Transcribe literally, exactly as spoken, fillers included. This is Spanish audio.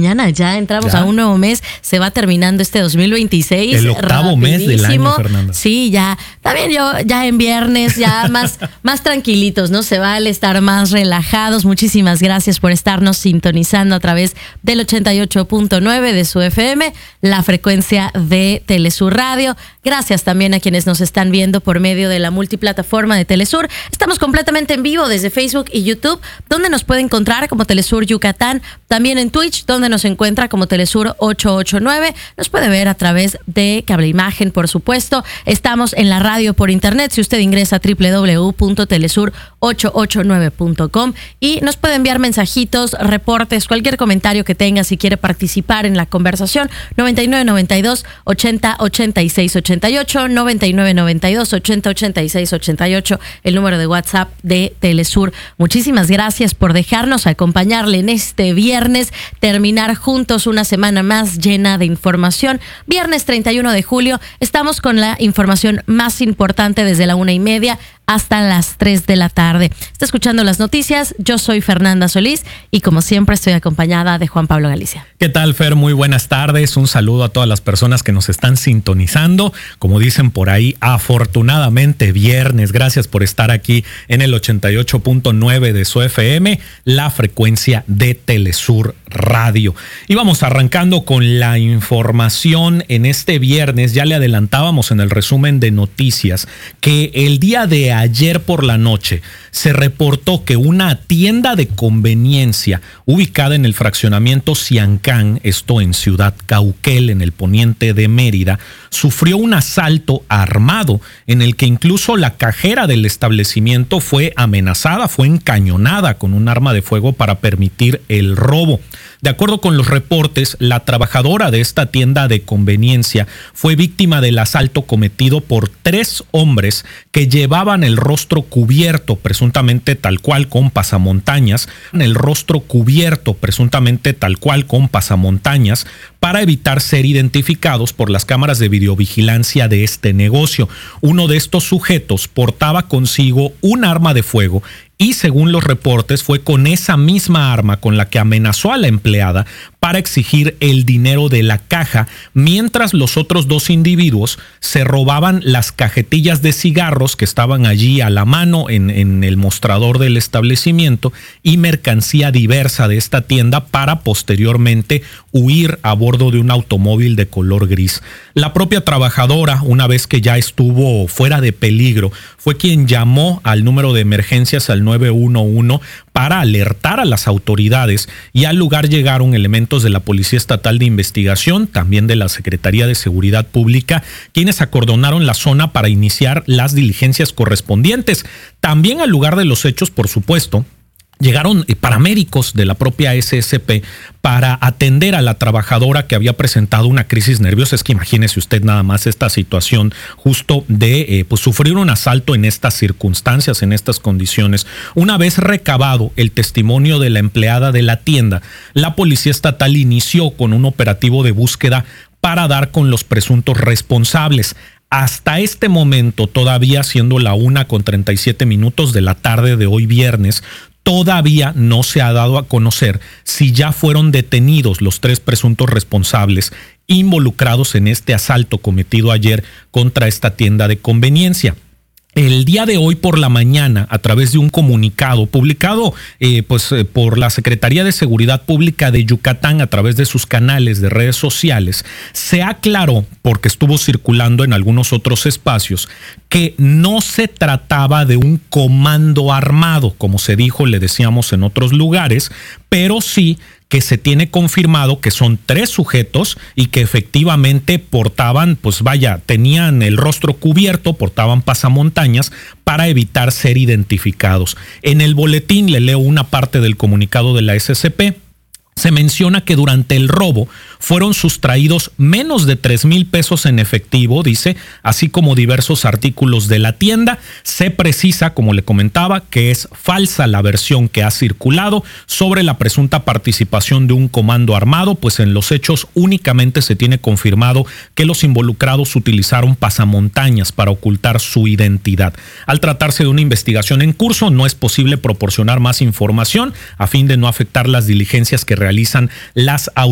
mañana, ya entramos ¿Ya? a un nuevo mes, se va terminando este dos mil veintiséis. El octavo mes del año, Fernanda. Sí, ya, también yo, ya en viernes, ya más, más tranquilitos, ¿no? Se vale estar más relajados. Muchísimas gracias por estarnos sintonizando a través del ochenta y ocho punto nueve de su F M, la frecuencia de Telesur Radio. Gracias también a quienes nos están viendo por medio de la multiplataforma de Telesur. Estamos completamente en vivo desde Facebook y YouTube, donde nos puede encontrar como Telesur Yucatán. También en Twitch, donde nos encuentra como Telesur ocho ocho nueve. Nos puede ver a través de Cable Imagen, por supuesto. Estamos en la radio por internet. Si usted ingresa a doble u doble u doble u punto telesur ocho ocho nueve punto com y nos puede enviar mensajitos, reportes, cualquier comentario que tenga si quiere participar en la conversación. noventa y nueve noventa y dos ochenta ochenta y seis ochenta y ocho, noventa y nueve noventa y dos ochenta ochenta y seis ochenta y ocho, el número de WhatsApp de Telesur. Muchísimas gracias por dejarnos acompañarle en este viernes, terminar juntos una semana más llena de información. Viernes treinta y uno de julio, estamos con la información más importante desde la una y media hasta las tres de la tarde. Está escuchando las noticias, yo soy Fernanda Solís y como siempre estoy acompañada de Juan Pablo Galicia. ¿Qué tal, Fer? Muy buenas tardes, un saludo a todas las personas que nos están sintonizando. Como dicen por ahí, afortunadamente viernes. Gracias por estar aquí en el ochenta y ocho punto nueve de su F M, la frecuencia de Telesur Radio. Y vamos arrancando con la información en este viernes. Ya le adelantábamos en el resumen de noticias que el día de ayer por la noche se reportó que una tienda de conveniencia ubicada en el fraccionamiento Ciancán, esto en Ciudad Cauquel, en el poniente de Mérida, sufrió un asalto armado en el que incluso la cajera del establecimiento fue amenazada, fue encañonada con un arma de fuego para permitir el robo. De acuerdo con los reportes, la trabajadora de esta tienda de conveniencia fue víctima del asalto cometido por tres hombres que llevaban el rostro cubierto, presuntamente tal cual con pasamontañas, el rostro cubierto, presuntamente tal cual con pasamontañas, para evitar ser identificados por las cámaras de videovigilancia de este negocio. Uno de estos sujetos portaba consigo un arma de fuego y, según los reportes, fue con esa misma arma con la que amenazó a la empleada para exigir el dinero de la caja, mientras los otros dos individuos se robaban las cajetillas de cigarros que estaban allí a la mano en, en el mostrador del establecimiento y mercancía diversa de esta tienda para posteriormente huir a bordo de un automóvil de color gris. La propia trabajadora, una vez que ya estuvo fuera de peligro, fue quien llamó al número de emergencias al nueve uno uno para alertar a las autoridades, y al lugar llegaron elementos de la Policía Estatal de Investigación, también de la Secretaría de Seguridad Pública, quienes acordonaron la zona para iniciar las diligencias correspondientes. También al lugar de los hechos, por supuesto, llegaron paramédicos de la propia S S P para atender a la trabajadora que había presentado una crisis nerviosa. Es que imagínese usted nada más esta situación justo de eh, pues sufrir un asalto en estas circunstancias, en estas condiciones. Una vez recabado el testimonio de la empleada de la tienda, la Policía Estatal inició con un operativo de búsqueda para dar con los presuntos responsables. Hasta este momento, todavía siendo la una con treinta y siete minutos de la tarde de hoy viernes, todavía no se ha dado a conocer si ya fueron detenidos los tres presuntos responsables involucrados en este asalto cometido ayer contra esta tienda de conveniencia. El día de hoy por la mañana, a través de un comunicado publicado eh, pues, eh, por la Secretaría de Seguridad Pública de Yucatán a través de sus canales de redes sociales, se aclaró, porque estuvo circulando en algunos otros espacios, que no se trataba de un comando armado, como se dijo, le decíamos en otros lugares, pero sí que se tiene confirmado que son tres sujetos y que efectivamente portaban, pues vaya, tenían el rostro cubierto, portaban pasamontañas para evitar ser identificados. En el boletín le leo una parte del comunicado de la S S P. Se menciona que durante el robo fueron sustraídos menos de tres mil pesos en efectivo, dice, así como diversos artículos de la tienda. Se precisa, como le comentaba, que es falsa la versión que ha circulado sobre la presunta participación de un comando armado, pues en los hechos únicamente se tiene confirmado que los involucrados utilizaron pasamontañas para ocultar su identidad. Al tratarse de una investigación en curso, no es posible proporcionar más información a fin de no afectar las diligencias que realizan las autoridades